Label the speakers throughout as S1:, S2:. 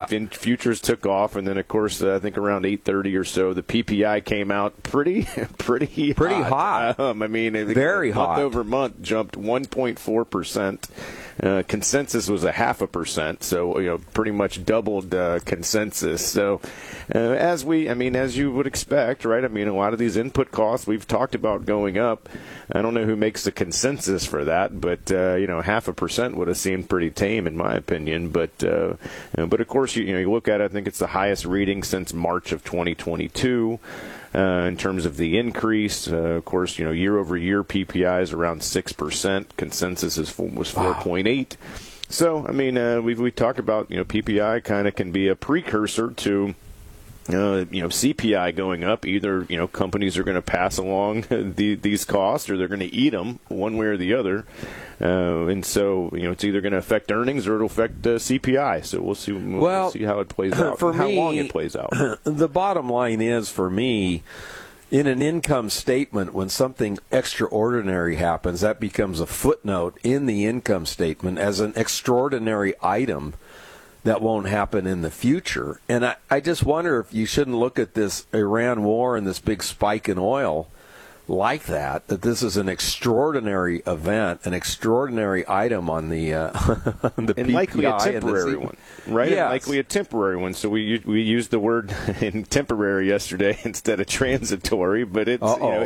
S1: and futures took off, and then of course I think around 8:30 or so, the PPI came out pretty hot. I mean,
S2: very hot.
S1: Month over month jumped 1.4%. Consensus was 0.5%, so pretty much doubled consensus. So as you would expect, right? I mean, a lot of these input costs we've talked about going up. I don't know who makes the consensus for that, but 0.5% would have seemed pretty tame in my opinion. But of course, you look at it, I think it's the highest reading since March of 2022. In terms of the increase, of course, year over year PPI is around 6%. Consensus was 4.8. So, I mean, we talked about PPI kind of can be a precursor to CPI going up. Either companies are going to pass along these costs, or they're going to eat them one way or the other. And so, it's either going to affect earnings or it'll affect CPI. So we'll see how it plays out,
S2: for
S1: how
S2: me,
S1: long it plays out.
S2: The bottom line is, for me, in an income statement, when something extraordinary happens, that becomes a footnote in the income statement as an extraordinary item that won't happen in the future. And I just wonder if you shouldn't look at this Iran war and this big spike in oil like that this is an extraordinary event, an extraordinary item on the the
S1: and
S2: PPI,
S1: likely a temporary one, right?
S2: Yes.
S1: And likely a temporary one. So we used the word in temporary yesterday instead of transitory, but it's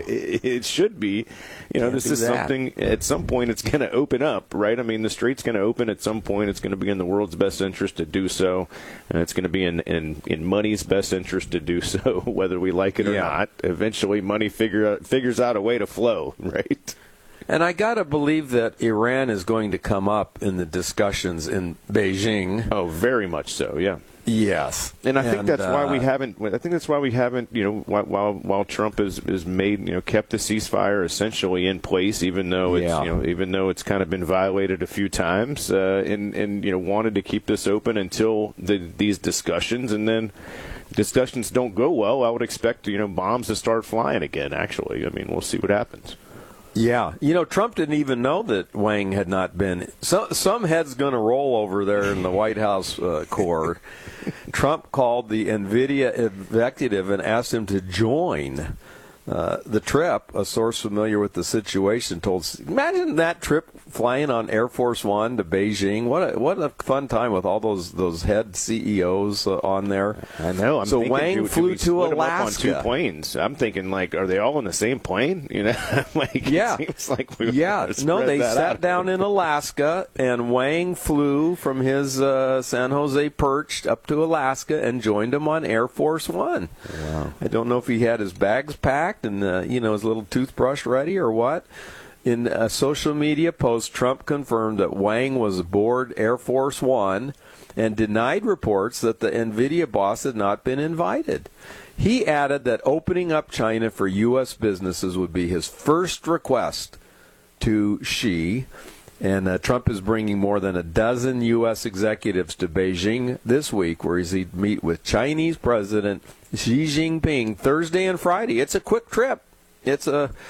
S1: it should be. This is something at some point it's going to open up, right? I mean, the strait's going to open at some point. It's going to be in the world's best interest to do so, and it's going to be in money's best interest to do so, whether we like it or not. Eventually, money figures out a way to flow, right?
S2: And I got to believe that Iran is going to come up in the discussions in Beijing.
S1: Oh, very much so, yeah.
S2: Yes,
S1: and I think that's why we haven't. I think that's why we haven't. While Trump has made kept the ceasefire essentially in place, even though it's even though it's kind of been violated a few times, and wanted to keep this open until these discussions, and then discussions don't go well. I would expect bombs to start flying again. Actually, I mean, we'll see what happens.
S2: Yeah. Trump didn't even know that Wang had not been. Some head's going to roll over there in the White House core. Trump called the NVIDIA executive and asked him to join the trip. A source familiar with the situation told, imagine that trip flying on Air Force One to Beijing. What a fun time with all those head CEOs on there.
S1: I know.
S2: So Wang flew to Alaska
S1: on 2 planes. I'm thinking, are they all in the same plane?
S2: Yeah.
S1: It seems like we
S2: they sat down in Alaska, and Wang flew from his San Jose perch up to Alaska and joined him on Air Force One.
S1: Wow.
S2: I don't know if he had his bags packed and his little toothbrush ready or what. In a social media post, Trump confirmed that Wang was aboard Air Force One and denied reports that the NVIDIA boss had not been invited. He added that opening up China for U.S. businesses would be his first request to Xi. And Trump is bringing more than a dozen U.S. executives to Beijing this week, where he'd meet with Chinese President Xi Jinping Thursday and Friday. It's a quick trip. It's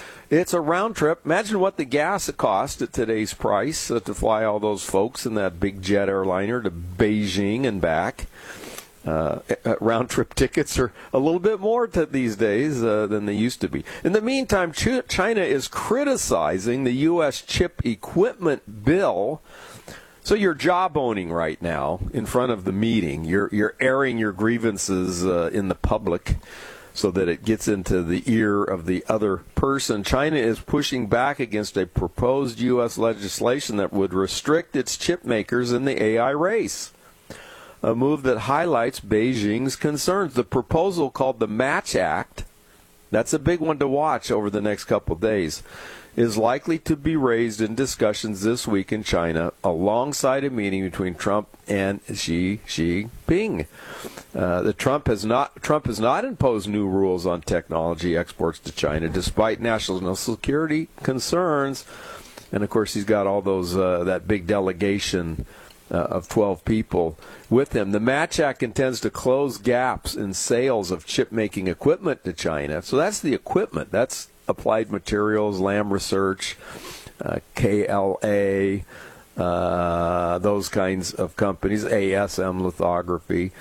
S2: a round trip. Imagine what the gas cost at today's price to fly all those folks in that big jet airliner to Beijing and back. Round-trip tickets are a little bit more these days than they used to be. In the meantime, China is criticizing the U.S. chip equipment bill. So you're jawboning right now in front of the meeting. You're airing your grievances in the public so that it gets into the ear of the other person. China is pushing back against a proposed U.S. legislation that would restrict its chip makers in the AI race, a move that highlights Beijing's concerns. The proposal, called the Match Act, that's a big one to watch over the next couple of days, is likely to be raised in discussions this week in China alongside a meeting between Trump and Xi Jinping. Trump has not imposed new rules on technology exports to China, despite national security concerns. And of course, he's got all those that big delegation of 12 people with him. The Match Act intends to close gaps in sales of chip-making equipment to China. So that's the equipment. That's Applied Materials, Lam Research, KLA, those kinds of companies, ASM Lithography.